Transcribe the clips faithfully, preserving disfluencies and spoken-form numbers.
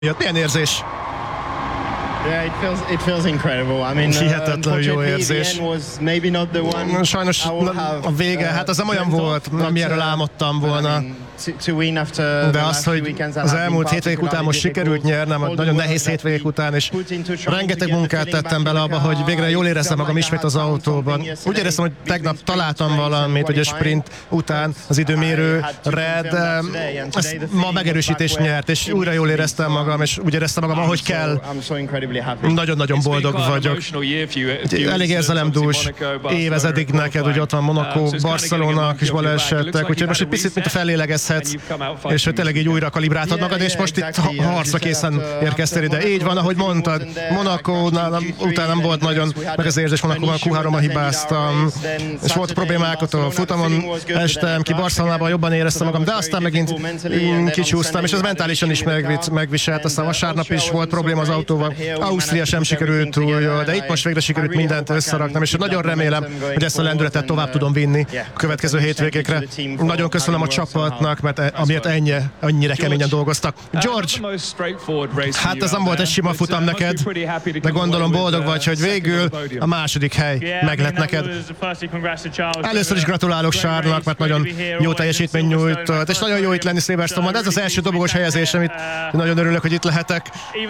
Milyen érzés? Yeah, it feels it feels incredible. I mean, hihetetlen jó érzés. Sajnos a vége, hát az nem olyan volt, amilyenről álmodtam volna. De az, hogy az elmúlt hétvégék után most sikerült nyernem, nagyon nehéz hétvégék után, és rengeteg munkát tettem bele abba, hogy végre jól érezzem magam ismét az autóban. Úgy éreztem, hogy tegnap találtam valamit, hogy a sprint után az időmérőre, de ezt ma megerősítést nyert, és újra jól éreztem magam, és úgy éreztem magam, ahogy kell. Nagyon-nagyon boldog vagyok. Elég érzelemdús év ez eddig neked, hogy ott van Monaco, Barcelona és balesetek, úgyhogy most egy picit, mint a fellélegezhetsz, és hogy tényleg így újra kalibráltad magad, és most itt harcra készen érkeztél ide. Így van, ahogy mondtad, Monaco-nál után nem volt nagyon meg az érzés, Monaco-ban kú hárommal hibáztam, és volt problémák, ott a futamon estem ki, Barcelonában jobban éreztem magam, de aztán megint kicsúsztam, és ez mentálisan is megviselt, aztán vasárnap is volt probléma az autóval, Ausztria sem sikerült túl jól, de itt most végre sikerült mindent összeraknom, és nagyon remélem, hogy ezt a lendületet tovább tudom vinni a következő hétvégékre. Nagyon köszönöm a csapatnak, mert amiért ennyi, annyira keményen dolgoztak. George, hát ez nem volt egy sima futam neked, de gondolom boldog vagy, hogy végül a második hely meg lett neked. Először is gratulálok Charlesnak, mert nagyon jó teljesítmény nyújtott, és nagyon jó itt lenni Silverstone-ban. Ez az első dobogós helyezés, amit nagyon örülök, hogy itt lehetek.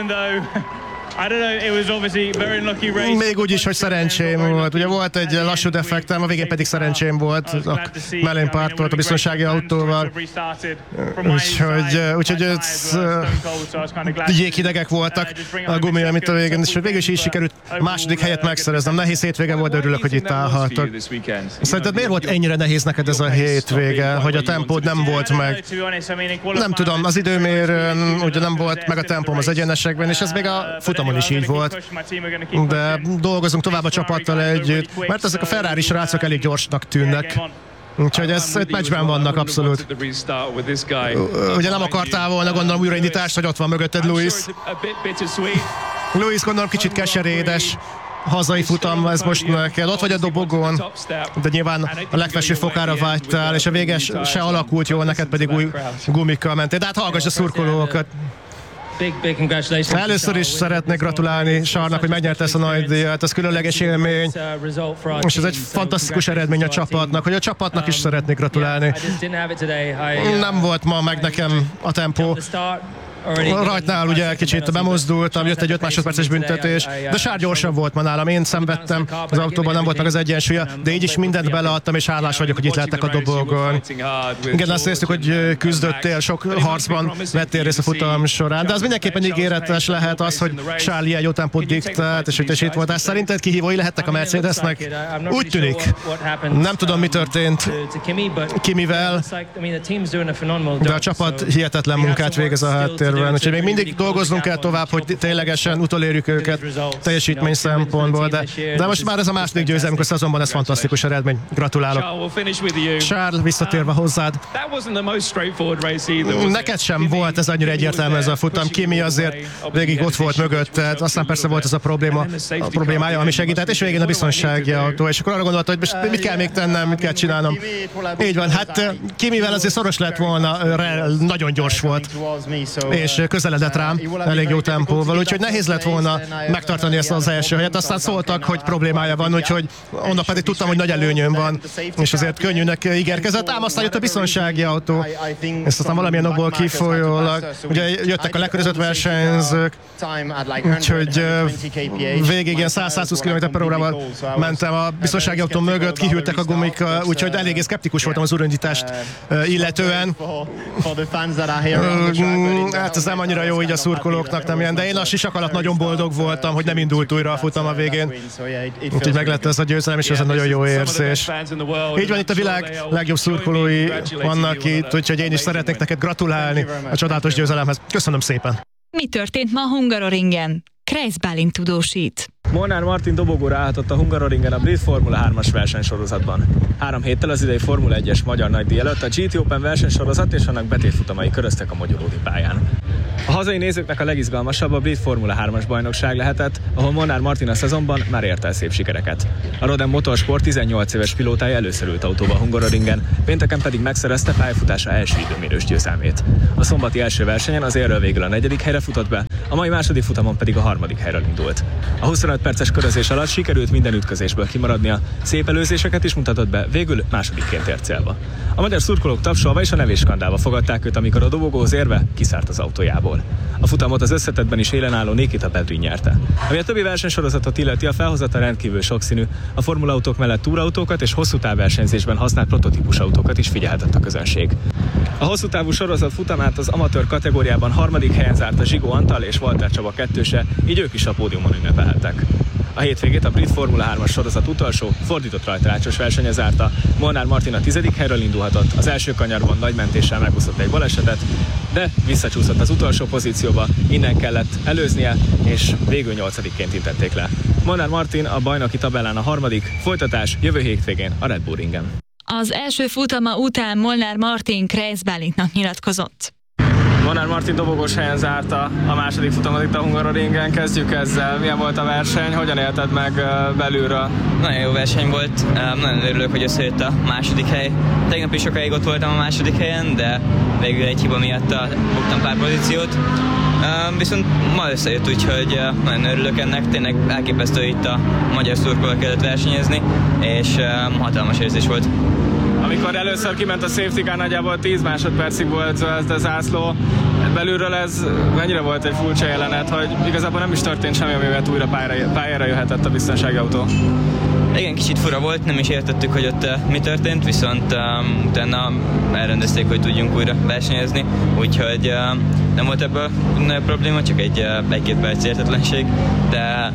Még úgy is, hogy szerencsém volt. Ugye volt egy lassú defektem, a végén pedig szerencsém volt. A mellén pártolt a biztonsági autóval. Úgyhogy, úgyhogy jéghidegek voltak a gumi, amit a végén, és végül is így sikerült második helyet megszereznem. Nehéz hétvége volt, de örülök, hogy itt állhatok. Szerinted miért volt ennyire nehéz neked ez a hétvége, hogy a tempód nem volt meg? Nem tudom, az időmérőn ugye nem volt meg a tempóm az egyenesekben, és ez még a futamon is így volt, de dolgozunk tovább a csapattal együtt, mert ezek a Ferrari srácok elég gyorsnak tűnnek. Úgyhogy ez egy meccsben vannak abszolút. Ugye nem akartál volna gondolom újraindítást, hogy ott van mögötted Lewis. Lewis gondolom kicsit keserédes. Hazai futam ez most neked, ott vagy a dobogón, de nyilván a legfelső fokára vágytál, és a vége se alakult jól, neked pedig új gumikkal mentél. De hát hallgass a szurkolókat. Először is szeretnék gratulálni Charlesnak, hogy megnyerte ezt a nagy díjat, ez különleges élmény, és ez egy fantasztikus eredmény a csapatnak, hogy a csapatnak is szeretnék gratulálni. Nem volt ma meg nekem a tempó. Rajtnál ugye kicsit bemozdultam, jött egy öt másodperces büntetés, de Charles gyorsabb volt ma nálam, én szenvedtem, az autóban nem volt meg az egyensúlya, de így is mindent beleadtam, és hálás vagyok, hogy itt lettek a dobogon. Igen, azt néztük, hogy küzdöttél, sok harcban vettél részt a futam során, de az mindenképpen ígéretes lehet az, hogy Charles ilyen jó tempót diktált, és hogy te itt voltál. Szerinted kihívói lehettek a Mercedesnek? Úgy tűnik. Nem tudom, mi történt Kimivel, de a csapat hihetetlen munkát végez a háttérben. Úgyhogy még mindig dolgoznunk kell tovább, hogy ténylegesen utolérjük őket teljesítmény szempontból, de, de most már ez a második győzelmünk a szezonban, ez fantasztikus eredmény. Gratulálok. Charles, visszatérve hozzád. Neked sem volt ez annyira egyértelmű ez a futam. Kimi azért végig ott volt mögötted, aztán persze volt ez a probléma, a problémája, ami segített, és végén a biztonsági autó, és akkor arra gondolta, hogy most mit kell még tennem, mit kell csinálnom. Így van, hát Kimivel azért szoros lett volna, nagyon gyors volt, és közeledett rám elég jó tempóval, úgyhogy nehéz lett volna megtartani ezt az első helyet. Aztán szóltak, hogy problémája van, úgyhogy onnan pedig tudtam, hogy nagy előnyöm van, és azért könnyűnek ígérkezett, ám aztán jött a biztonsági autó, és aztán valamilyen okból kifolyólag, ugye jöttek a lekörözött versenyzők, úgyhogy végig ilyen száz-százhúsz kilométer per órával mentem a biztonsági autó mögött, kihűltek a gumik, úgyhogy eléggé szkeptikus voltam az újraindítást illetően. Hát ez nem annyira jó így a szurkolóknak, nem ilyen, de én a sisak alatt nagyon boldog voltam, hogy nem indult újra a futam a végén. Úgyhogy meglett ez a győzelem, és ez egy nagyon jó érzés. Így van, itt a világ legjobb szurkolói vannak itt, úgyhogy én is szeretnék neked gratulálni a csodálatos győzelemhez. Köszönöm szépen! Mi történt ma a Hungaroringen? Kreisz Bálint tudósít. Molnár Martin dobogóra állhatott a Hungaroringen a brit Formula hármas versenysorozatban. Három héttel az idei Formula egyes magyar nagydíj előtt a gé té Open versenysorozat és annak betétfutamai köröztek a Magyaródi pályán. A hazai nézőknek a legizgalmasabb a brit Formula hármas bajnokság lehetett, ahol Molnár Martin a szezonban már ért el szép sikereket. A Roden Motorsport tizennyolc éves pilótája először ült autóba a Hungaroringen, pénteken pedig megszerezte pályafutása első időmérős győzelmét. A szombati első versenyen az érről végül a negyedik helyre futott be, a mai második futamon pedig a harmadik helyről indult. A huszonöt perces körözés alatt sikerült minden ütközésből kimaradnia, szép előzéseket is mutatott be, végül másodikként ért célba. A magyar szurkolók tapsolva és a nevéskandálva fogadták őt, amikor a dobogóhoz érve kiszállt az autójából. A futamot az összetettben is élen álló Nikita Pedrin nyerte. Ami a többi versenysorozatot illeti, a felhozata rendkívül sokszínű, a formulautók mellett túrautókat és hosszú távversenyzésben használt prototípusautókat is figyelhetett a közönség. A hosszú távú sorozat futamát az amatőr kategóriában harmadik helyen zárta Zsigó Antal és Walter Csaba kettőse, így ők is a pódiumon ünnepelhettek. A hétvégét a brit Formula hármas sorozat utolsó, fordított rajtrácsos versenye zárta. Molnár Martin a tizedik helyről indulhatott, az első kanyarban nagy mentéssel megúszott egy balesetet, de visszacsúszott az utolsó pozícióba, innen kellett előznie, és végül nyolcadikként intették le. Molnár Martin a bajnoki tabellán a harmadik, folytatás jövő hétvégén a Red Bull ringen. Az első futama után Molnár Martin Kreisz Bálintnak nyilatkozott. Molnár Martin dobogós helyen zárta a második futamot itt a Hungaroringen. Kezdjük ezzel. Milyen volt a verseny? Hogyan élted meg belülről? Nagyon jó verseny volt. Nagyon örülök, hogy összejött a második hely. Tegnap is sokáig ott voltam a második helyen, de végül egy hiba miatt buktam pár pozíciót. Viszont ma összejött, úgyhogy nagyon örülök ennek. Tényleg elképesztő, itt a magyar szurkolók előtt versenyezni, és hatalmas érzés volt. Amikor először kiment a safety car, nagyjából tíz másodpercig volt zöld a zászló. Belülről ez mennyire volt egy furcsa jelenet, hogy igazából nem is történt semmi, amivel újra pályára, pályára jöhetett a biztonsági autó. Igen, kicsit fura volt, nem is értettük, hogy ott uh, mi történt, viszont um, utána elrendezték, hogy tudjunk újra versenyezni, úgyhogy uh, nem volt ebből nagy probléma, csak egy, uh, egy-két perc értetlenség, de,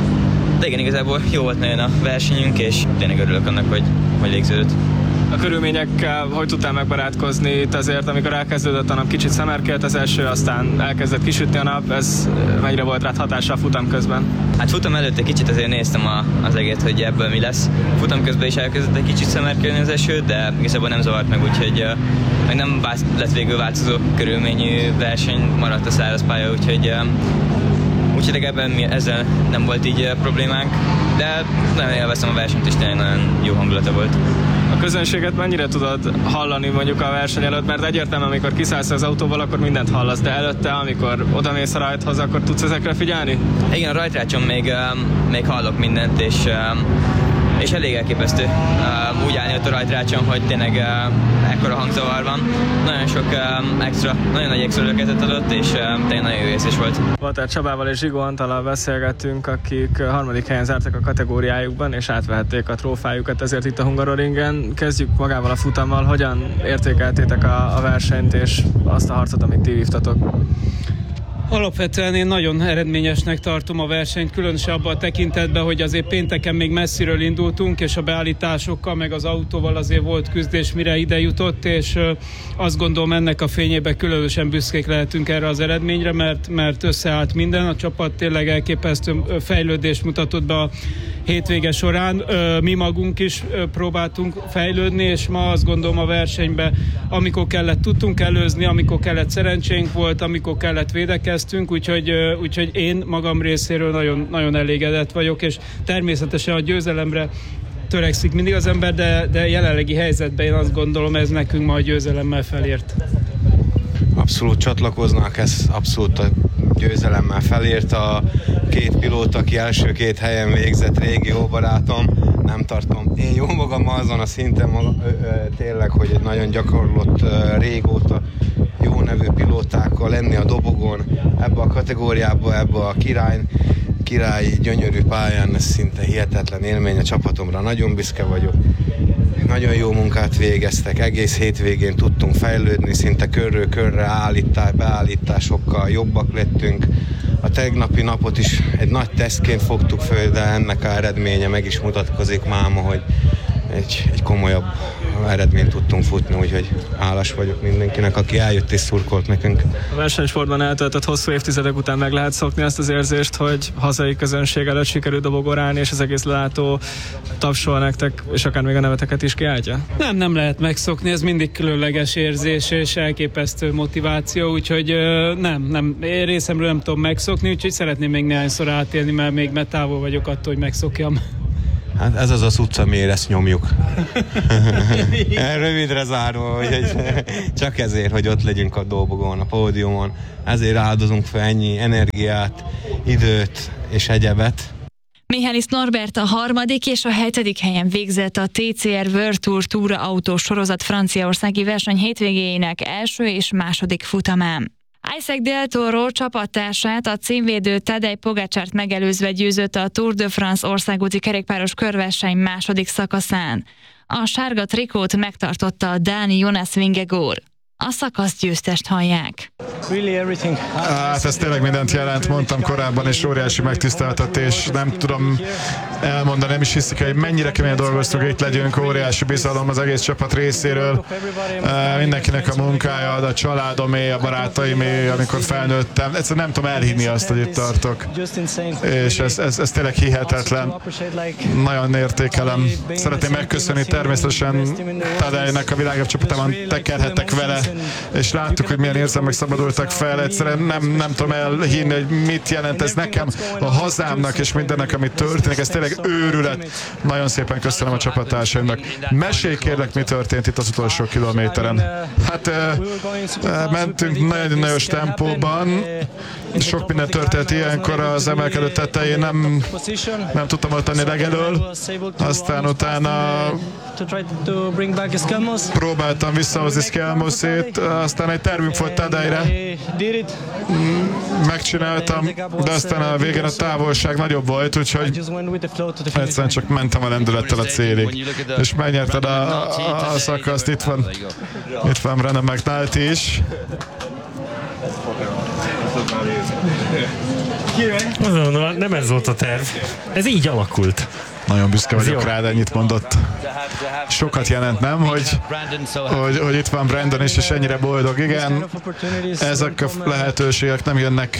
de igen, igazából jó volt nagyon a versenyünk, és tényleg örülök annak, hogy, hogy végződött. A körülményekkel hogy tudtál megbarátkozni itt azért, amikor elkezdődött a nap, kicsit szemerkélt az eső, aztán elkezdett kisütni a nap, ez mennyire volt rád hatással futam közben? Hát futam előtt egy kicsit azért néztem a, az egét, hogy ebből mi lesz. Futam közben is elkezdett egy kicsit szemerkélni az eső, de igazából nem zavart meg, úgyhogy uh, meg nem lett végül változó körülményű verseny, maradt a száraz pálya, úgyhogy uh, úgyhogy ebben ezzel nem volt így uh, problémánk, de nagyon élveztem a versenyt, és tényleg nagyon jó hangulata volt. A közönséget mennyire tudod hallani mondjuk a verseny előtt, mert egyértelműen amikor kiszállsz az autóval, akkor mindent hallasz, de előtte, amikor odamész a rajthoz, akkor tudsz ezekre figyelni? Igen, a rajtrácson még, uh, még hallok mindent, és, uh, és elég elképesztő uh, úgy állni ott a rajtrácson, hogy tényleg uh, ekkora hangzavar van. Nagyon sok uh, extra, nagyon nagy extra löketet adott, és uh, tényleg nagyon jó érzés volt. Walter Csabával és Zsigó Antallal beszélgettünk, akik harmadik helyen zártak a kategóriájukban, és átvehették a trófájukat, ezért itt a Hungaroringen. Kezdjük magával a futammal. Hogyan értékeltétek a, a versenyt és azt a harcot, amit ti vívtatok? Alapvetően én nagyon eredményesnek tartom a versenyt, különösen abban a tekintetben, hogy azért pénteken még messziről indultunk, és a beállításokkal, meg az autóval azért volt küzdés, mire ide jutott, és azt gondolom ennek a fényében különösen büszkék lehetünk erre az eredményre, mert, mert összeállt minden, a csapat tényleg elképesztő fejlődést mutatott be a hétvége során. Mi magunk is próbáltunk fejlődni, és ma azt gondolom a versenyben, amikor kellett tudtunk előzni, amikor kellett szerencsénk volt, amikor kellett védekeztünk, úgyhogy, úgyhogy én magam részéről nagyon, nagyon elégedett vagyok, és természetesen a győzelemre törekszik mindig az ember, de, de jelenlegi helyzetben én azt gondolom, ez nekünk ma a győzelemmel felért. Abszolút csatlakoznak, ez abszolút a győzelemmel felért. A két pilóta, aki első két helyen végzett, régi jó barátom, nem tartom én jó magam azon a szinten maga, ö, ö, tényleg, hogy egy nagyon gyakorlott ö, régóta jó nevű pilótákkal lenni a dobogon, ebbe a kategóriába, ebbe a király, királyi gyönyörű pályán, ez szinte hihetetlen élmény a csapatomra, nagyon büszke vagyok. Nagyon jó munkát végeztek, egész hétvégén tudtunk fejlődni, szinte körről körre állítás, beállításokkal jobbak lettünk. A tegnapi napot is egy nagy tesztként fogtuk föl, de ennek a eredménye meg is mutatkozik máma, hogy egy, egy komolyabb eredményt tudtunk futni, úgyhogy hálás vagyok mindenkinek, aki eljött és szurkolt nekünk. A versenysportban eltöltött hosszú évtizedek után meg lehet szokni azt az érzést, hogy hazai közönség előtt sikerül dobogóra állni, és az egész látó tapsol nektek, és akár még a neveteket is kiáltja? Nem, nem lehet megszokni, ez mindig különleges érzés és elképesztő motiváció, úgyhogy nem, nem, én részemről nem tudom megszokni, úgyhogy szeretném még néhányszor átélni, mert még mert távol vagyok attól, hogy megszokjam. Hát ez az az utca, miért ezt nyomjuk. Rövidre zárva, hogy csak ezért, hogy ott legyünk a dobogón, a pódiumon. Ezért áldozunk fel ennyi energiát, időt és egyebet. Mihály Norbert a harmadik és a hetedik helyen végzett a té cé er World Tour Túra autós sorozat franciaországi verseny hétvégéjének első és második futamán. Isaac Del Toro csapattársát, a címvédő Tadej Pogačart megelőzve győzött a Tour de France országúti kerékpáros körverseny második szakaszán. A sárga trikót megtartotta a dáni Jonas Vingegaard. A szakasz győztest hallják. Hát ez tényleg mindent jelent, mondtam korábban, és óriási megtiszteltetés. Nem tudom elmondani, nem is hiszik, hogy mennyire keményen dolgoztunk, itt legyünk, óriási bizalom az egész csapat részéről. Mindenkinek a munkája, a családomé, a barátaimé, amikor felnőttem. Egyszerűen nem tudom elhinni azt, hogy itt tartok. És ez, ez, ez tényleg hihetetlen. Nagyon értékelem. Szeretném megköszönni természetesen Tadejnek, a világjobb csapatában tekerhetek vele, és láttuk, hogy milyen érzelmek szabadultak fel. Egyszerűen nem, nem tudom elhinni, hogy mit jelent ez nekem, a hazámnak és mindennek, amit történik. Ez tényleg őrület. Nagyon szépen köszönöm a csapattársaimnak. Mesélj kérlek, mi történt itt az utolsó kilométeren. Hát uh, mentünk nagyon nagyos tempóban. Sok minden történt ilyenkor az emelkedő tetején, nem, nem tudtam ott tenni legelől. Aztán utána próbáltam visszahozni Skelmoszét, aztán egy tervünk volt Tadejre. Megcsináltam, de aztán a végén a távolság nagyobb volt, úgyhogy egyszerűen csak mentem a lendülettel a célig. És megnyerted a, a, a szakaszt, itt van, itt van Brennan McNulty is. Azonnal nem ez volt a terv. Ez így alakult. Nagyon büszke vagyok rá, de ennyit mondott. Sokat jelent, nem? Hogy, hogy, hogy itt van Brandon is, és ennyire boldog. Igen, ezek a lehetőségek nem jönnek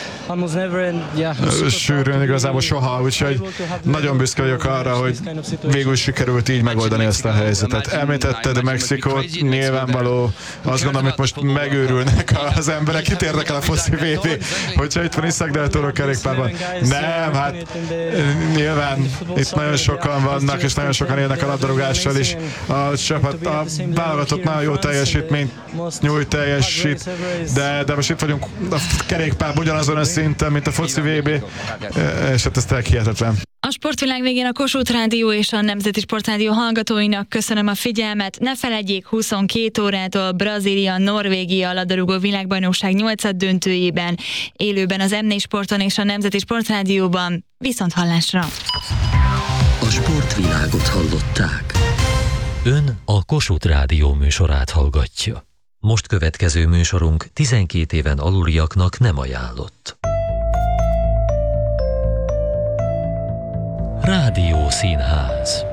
sűrűn igazából soha, úgyhogy nagyon büszke vagyok arra, hogy végül sikerült így megoldani ezt a helyzetet. Említetted Mexikót, nyilvánvaló, azt gondolom, hogy most megőrülnek az emberek, kit érdekel a foci vé bé, hogyha itt van Isaac Del Toro kerékpárban. Nem, hát nyilván itt nagyon sokan vannak, és nagyon sokan élnek a labdarúgással is. A csapat, a válogatott nagyon jó teljesítményt nyújt, teljesít, de, de most itt vagyunk a kerékpárban ugyanazon a szinten, mint a foci vé bé, és hát ez tényleg hihetetlen. A sportvilág végén a Kossuth Rádió és a Nemzeti Sportrádió hallgatóinak köszönöm a figyelmet. Ne feledjék, huszonkettő órától Brazília-Norvégia labdarúgó világbajnokság nyolcad döntőjében, élőben az em négy Sporton és a Nemzeti Sportrádióban. Viszont hallásra! A sportvilágot hallották. Ön a Kossuth Rádió műsorát hallgatja. Most következő műsorunk tizenkét éven aluliaknak nem ajánlott. Rádió Színház.